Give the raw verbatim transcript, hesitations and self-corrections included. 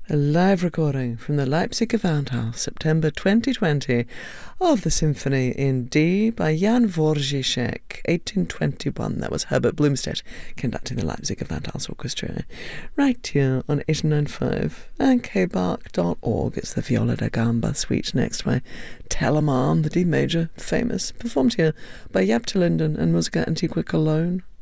A live recording from the Leipzig Gewandhaus, September twenty twenty, of the Symphony in D by Jan Dvorak, eighteen twenty-one. That was Herbert Blomstedt conducting the Leipzig Gewandhaus Orchestra. Right here on eighty nine point five and k bark dot org. It's the Viola da Gamba Suite next by Telemann, the D major, famous, performed here by Jaap de Linden and Musica Antiqua Cologne.